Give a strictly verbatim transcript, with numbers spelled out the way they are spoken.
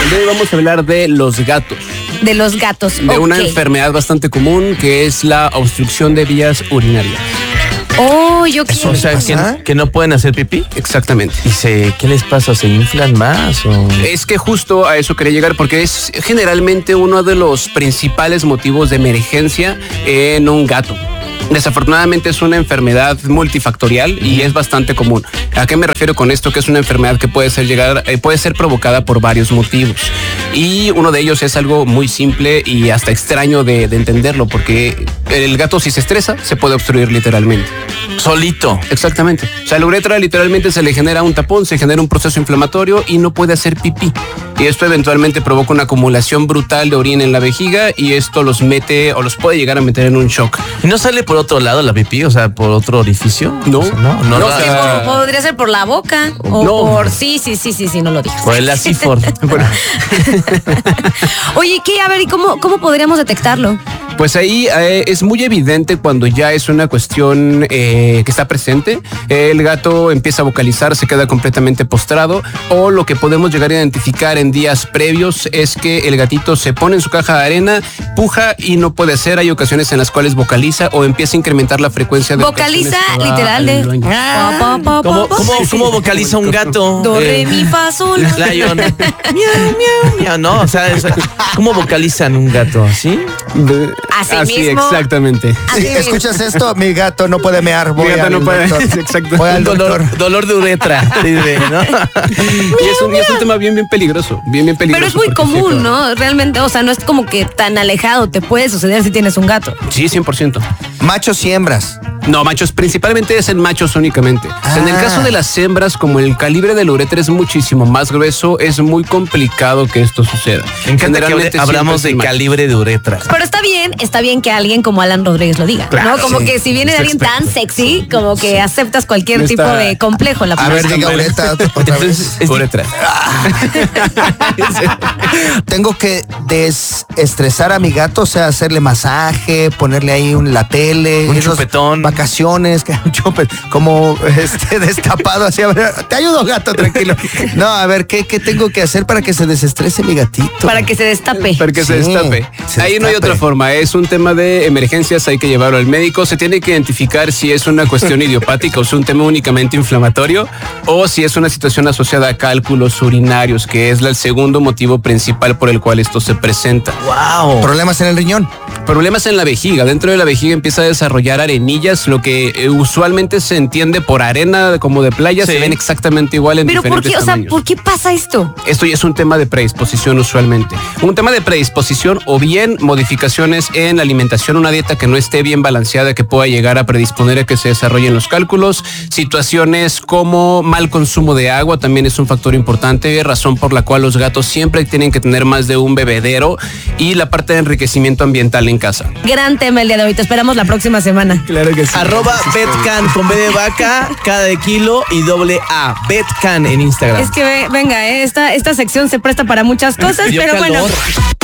El día de hoy vamos a hablar de los gatos. De los gatos, De okay. una enfermedad bastante común que es la obstrucción de vías urinarias. Oh, yo quiero. O sea, que, que no pueden hacer pipí. Exactamente. ¿Y se, qué les pasa? ¿Se inflan más? O? Es que justo a eso quería llegar porque es generalmente uno de los principales motivos de emergencia en un gato. Desafortunadamente es una enfermedad multifactorial y es bastante común. ¿A qué me refiero con esto? Que es una enfermedad que puede ser llegar, eh, puede ser provocada por varios motivos. Y uno de ellos es algo muy simple y hasta extraño de, de entenderlo, porque el gato, si se estresa, se puede obstruir literalmente. Solito. Exactamente. O sea, la uretra literalmente se le genera un tapón, se genera un proceso inflamatorio y no puede hacer pipí. Y esto eventualmente provoca una acumulación brutal de orina en la vejiga y esto los mete o los puede llegar a meter en un shock. ¿Y no sale por otro lado la pipí? O sea, por otro orificio. No. O sea, no, no, No, la- o sea, Po- Podría ser por la boca o No. por. Sí, sí, sí, sí, sí, no lo digas. por el asifor. Bueno, Oye, ¿qué? A ver, ¿y cómo, cómo podríamos detectarlo? pues ahí eh, es muy evidente cuando ya es una cuestión eh, que está presente. El gato empieza a vocalizar, se queda completamente postrado, o lo que podemos llegar a identificar en días previos es que el gatito se pone en su caja de arena, puja y no puede hacer. Hay ocasiones en las cuales vocaliza o empieza a incremitar la frecuencia de Vocaliza ocasiones que va literal de. al baño. Pa, pa, pa, ¿Cómo, pa, cómo, cómo vocaliza un gato? Do, re, Eh, mi, fa, sol. Lion. Miau, miau, miau. No, o sea, es- ¿cómo vocalizan un gato? ¿Así? De- Así así, mismo. exactamente. Así Sí, mismo. ¿escuchas esto? Mi gato no puede mear. Voy Mi gato al no puede. doctor. Exacto. Voy al Un dolor, doctor. dolor de uretra. Dice, ¿no? Y es, un, y es un tema bien, bien peligroso. Bien, bien peligroso. Pero es muy porque sí, común, claro. ¿no? Realmente, o sea, no es como que tan alejado. Te puede suceder si tienes un gato. Sí, cien por ciento. Machos y hembras. No, machos, principalmente es en machos únicamente. O sea, en el Ah. caso de las hembras, como el calibre del uretra es muchísimo más grueso, es muy complicado que esto suceda. Me encanta que Generalmente hable- hablamos siempre de es en calibre de uretra. Pero está bien, está bien que alguien como Alan Rodríguez lo diga, Claro, ¿no? Como sí. que si viene de Es alguien tan sexy, como que aceptas cualquier Está- tipo de complejo en la A ver, persona. diga Ureta otra vez. Entonces, es- uretra. Tengo que desestresar a mi gato, o sea, hacerle masaje, ponerle ahí un, la tele. Un esos chupetón. Vacaciones, que un chupe, como este destapado así. A ver, te ayudo, gato, tranquilo. No, a ver, ¿qué, qué tengo que hacer para que se desestrese mi gatito? Para que se destape. Para que se Sí, destape. se Ahí no hay destape. otra forma. Es un tema de emergencias, hay que llevarlo al médico. Se tiene que identificar si es una cuestión idiopática o es un tema únicamente inflamatorio o si es una situación asociada a cálculos urinarios, que es la- el segundo motivo principal por el cual esto se presenta. ¡Wow! Problemas en el riñón. Problemas en la vejiga. Dentro de la vejiga empieza a desarrollar arenillas, lo que eh, usualmente se entiende por arena como de playa, Sí. se ven exactamente igual en Pero ¿por diferentes qué? O sea, tamaños. ¿por qué pasa esto? Esto ya es un tema de predisposición usualmente. Un tema de predisposición o bien modificaciones en la alimentación, una dieta que no esté bien balanceada, que pueda llegar a predisponer a que se desarrollen los cálculos. Situaciones como mal consumo de agua también es un factor importante, razón por la cual los gatos siempre tienen que tener más de un bebedero, y la parte de enriquecimiento ambiental en casa. Gran tema el día de hoy. Te esperamos la próxima semana. Claro que sí. Arroba Betcan con B de vaca, K de kilo y doble A. Betcan en Instagram. Es que ve- venga, eh, esta, esta sección se presta para muchas cosas, Dio pero bueno. calor.